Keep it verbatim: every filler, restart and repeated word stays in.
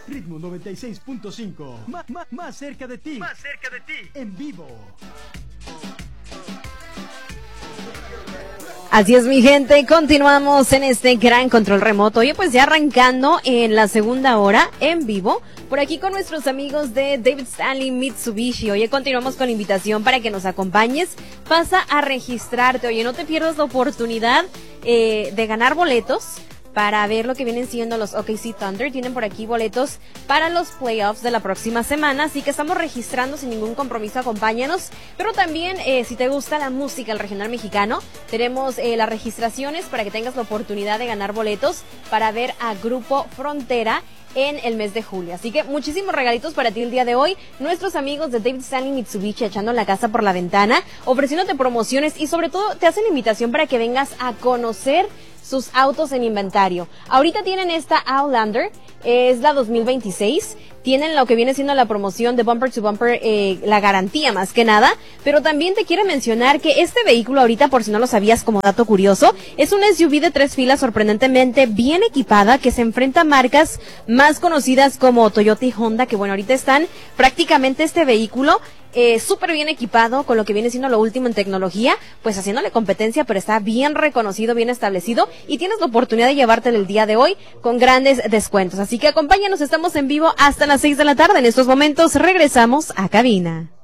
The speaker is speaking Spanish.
Ritmo noventa y seis punto cinco. Ma, ma, más cerca de ti. Más cerca de ti. En vivo. Así es, mi gente, continuamos en este gran control remoto. Oye, pues ya arrancando en la segunda hora en vivo, por aquí con nuestros amigos de David Stanley Mitsubishi. Oye, continuamos con la invitación para que nos acompañes. Pasa a registrarte. Oye, no te pierdas la oportunidad eh, de ganar boletos para ver lo que vienen siendo los O K C Thunder. Tienen por aquí boletos para los playoffs de la próxima semana, así que estamos registrando sin ningún compromiso, acompáñanos. Pero también, eh, si te gusta la música, el regional mexicano, tenemos eh, las registraciones para que tengas la oportunidad de ganar boletos para ver a Grupo Frontera en el mes de julio. Así que muchísimos regalitos para ti el día de hoy. Nuestros amigos de David Stanley Mitsubishi echando la casa por la ventana, ofreciéndote promociones y sobre todo te hacen invitación para que vengas a conocer sus autos en inventario. Ahorita tienen esta Outlander, es la dos mil veintiséis. Tienen lo que viene siendo la promoción de Bumper to Bumper, eh, la garantía más que nada, pero también te quiero mencionar que este vehículo ahorita, por si no lo sabías como dato curioso, es una S U V de tres filas sorprendentemente bien equipada que se enfrenta a marcas más conocidas como Toyota y Honda, que bueno, ahorita están prácticamente este vehículo Eh, súper bien equipado con lo que viene siendo lo último en tecnología, pues haciéndole competencia, pero está bien reconocido, bien establecido y tienes la oportunidad de llevártelo el día de hoy con grandes descuentos. Así que acompáñanos, estamos en vivo hasta las seis de la tarde. En estos momentos regresamos a cabina.